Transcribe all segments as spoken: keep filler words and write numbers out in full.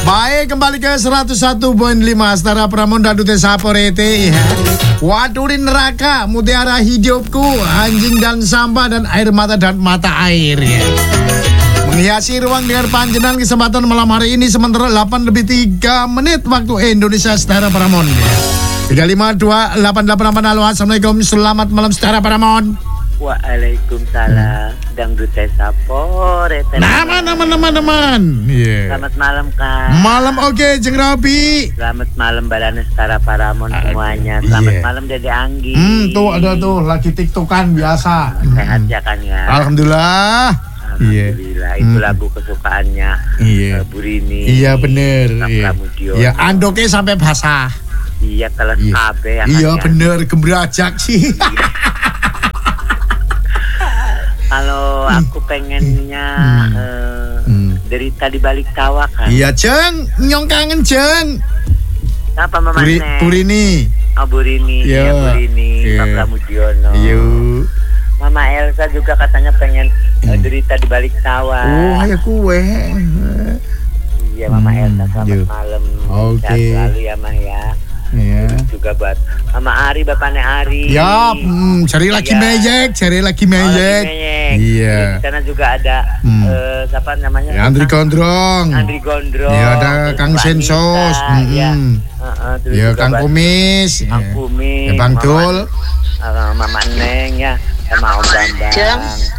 Baik, kembali ke seratus satu koma lima Setara Pramonda Dute Saporete ya. Wadurin neraka, mutiara hidupku, anjing dan sampah dan air mata dan mata air ya. Menghiasi ruang dengan panjenengan kesempatan malam hari ini sementara delapan lebih tiga menit waktu Indonesia Setara Paramon ya. tiga lima dua delapan delapan delapan. Halo, assalamualaikum, selamat malam Setara Paramon. Waalaikumsalam, Dangdut Saporete. Nama nama nama teman. Yeah. Selamat malam Kak. Malam oke, okay, Jeng Robi. Selamat malam Balana Setara Paramon semuanya. Selamat yeah. malam Dede Anggi. Hmm, tuh ada tuh lagi tiktokan biasa. Sehat ya kan ya. Alhamdulillah. Alhamdulillah, yeah. Itu hmm. lagu kesukaannya yeah. uh, Bu Rini. Iya bener. Iya, ya, andoknya sampai basah. Iya, teles yeah. kabe ya. Iya kan, bener, ya. Gembrajak sih. Kalau aku pengennya hmm. Uh, hmm. derita di balik tawa kan. Iya Jeng, nyong kangen Jeng. Apa Mama Buri, Nek? Burini. Oh Burini, ya Burini, Pak Pramudiono. Iya. Mama Elsa juga katanya pengen hmm. uh, derita di balik tawa. Oh, kayak kue. Iya Mama hmm. Elsa, selamat Yo. malam. Oke. Okay. Sehat selalu ya Mah ya. Iya. Juga buat Mama Ari, bapaknya Ari. Ya, hmm, cari lagi ya. mejek, cari lagi mejek. Oh, iya. Di sana juga ada hmm. uh, siapa namanya? Ya, Andri Gondrong. Andri Gondrong. Ya, ada Kang Sensos. Hmm. Ya, uh, uh, ya Kang Kumis. Kang Kumis. Ya, Bang Dul. Mama, uh, Mama Neng ya, sama Om Bambang. Jeng.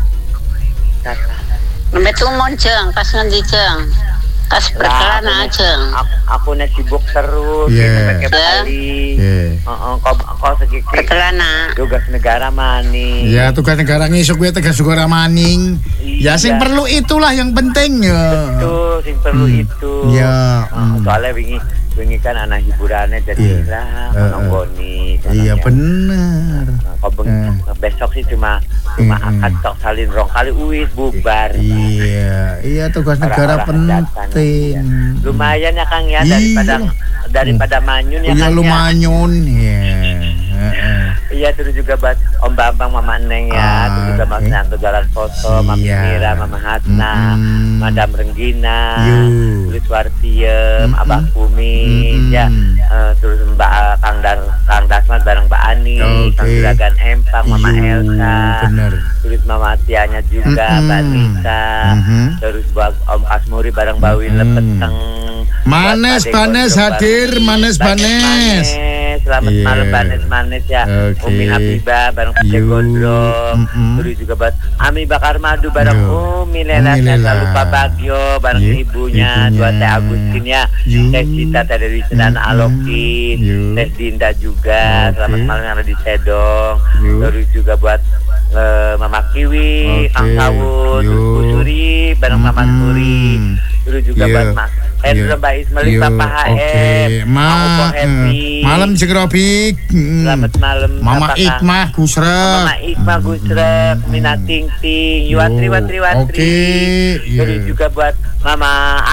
Metumon Jeng, pas ngendi Jeng. Kas berkelana aja. Aku, aku nih sibuk terus, yeah. pakai Bali. Yeah. Uh, uh, kau kau segini. Berkelana. Tugas negara maning. Ya tugas negara ngisuk gue tugas negara maning. Iya. Ya sing perlu itulah yang penting ya. Betul, sing perlu hmm. itu. Ya. Uh, hmm. Soalnya wingi wingi kan anak hiburannya jadi yeah. lah menonggoni. Uh, uh. Iya benar. Nah, kau beng- uh. besok sih cuma cuma hmm. akan tok salin rong kali uis bubar. Iya, iya tugas negara penting. Ya. Lumayan ya Kang ya daripada iya. daripada manyun ya iya, Kang. Iya lumayan ya. Iya terus juga buat Om Bambang, Mama Neng ya, ah, terus juga Mas Nanto jalan foto, iya. Mami Mira, Mama Hatna, mm. Madam Renggina, Luis Wartiem, mm. Abah Kumis mm. ya, uh, terus Mbak uh, Kang Dar Kang Dasman bareng Mbak Ani, okay. Kang Juragan Empang, Mama Yuh, Elsa, bener. Terus Mama Tianya juga, mm-hmm. Mbak Nisa, mm-hmm. terus buat Om Kasmuri bareng Mbak Win mm-hmm. Lepeteng. Manes Banes hadir, Manes Banes. Selamat yeah. malam Banes Manes ya. Okay. Umi Habibah bareng Pak Gondrong. Mm-hmm. Terus juga buat Ami Bakar Madu bareng Yo. Umi Lela. Saya lupa Bagio bareng yeah. ibunya, dua Teh Agustin ya. Teh Cita, Teh Dewi Sedana mm-hmm. Alokin, Teh Dinda juga. Okay. Selamat malam yang ada di Sedong. Yo. Terus juga buat uh, Mama Kiwi, okay. Kang Sawun, terus Bu Suri bareng mm-hmm. Mama Suri. Terus juga yeah. buat Mas Hendra, Mbak Ismail, Papa H M, okay. Ma, uh, malam Jeng Robik, mm. selamat malam Mama Ikmah Gusrek, Mama Ikmah Gusrek, mm. Mina Ting Ting, Yuwatri Watri Watri, okay. terus yeah. juga buat Mama